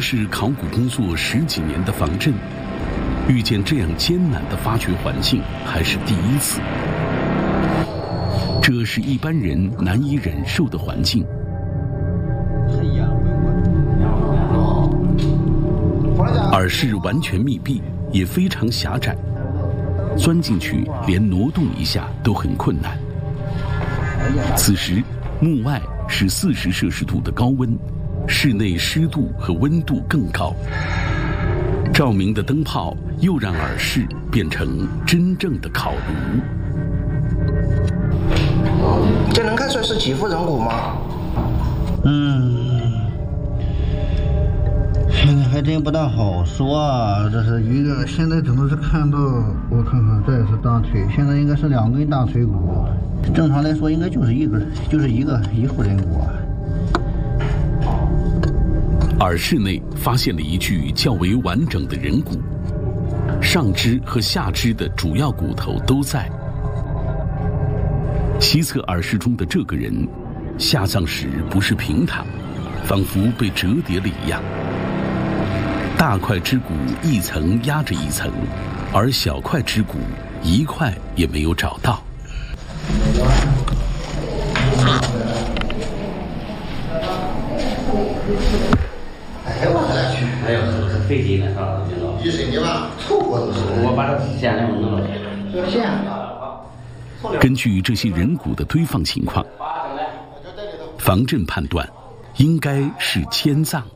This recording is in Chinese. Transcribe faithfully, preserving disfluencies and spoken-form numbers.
事考古工作十几年的房震，遇见这样艰难的发掘环境还是第一次。这是一般人难以忍受的环境。耳室完全密闭，也非常狭窄，钻进去连挪动一下都很困难。此时墓外是四十摄氏度的高温，室内湿度和温度更高，照明的灯泡又让耳室变成真正的烤炉。 这能看出来是几副人骨吗？ 嗯，现在还真不大好说啊。这是一个，现在只能是看到，我看看，这也是大腿，现在应该是两根大腿骨。正常来说，应该就是一根，就是一个一副人骨。 耳室内发现了一具较为完整的人骨，上肢和下肢的主要骨头都在。西侧耳室中的这个人，下葬时不是平躺，仿佛被折叠了一样。大块肢骨一层压着一层，而小块肢骨一块也没有找到。 哎，我再去。 哎呦，这是费劲的，是吧？ 一水泥吧，凑合都是。 我把这线那么弄了。 线。 根据这些人骨的堆放情况，房震判断应该是迁葬。